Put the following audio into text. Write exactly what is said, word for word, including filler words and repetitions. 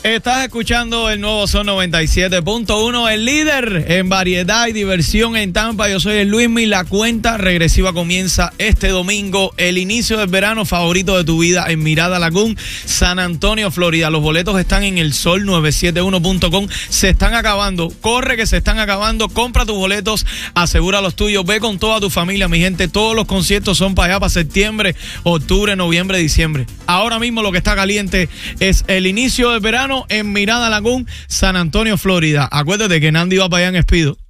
Estás escuchando el nuevo Son noventa y siete punto uno, el líder en variedad y diversión en Tampa. Yo soy el Luismi. La cuenta regresiva comienza este domingo, el inicio del verano favorito de tu vida en Mirada Lagoon, San Antonio, Florida. Los boletos están en el sol nueve siete uno punto com. Se están acabando. Corre que se están acabando. Compra tus boletos, asegura los tuyos. Ve con toda tu familia, mi gente. Todos los conciertos son para allá, para septiembre, octubre, noviembre, diciembre. Ahora mismo lo que está caliente es el inicio del verano en Mirada Lagoon, San Antonio, Florida. Acuérdate que Nandi va para allá en Espido.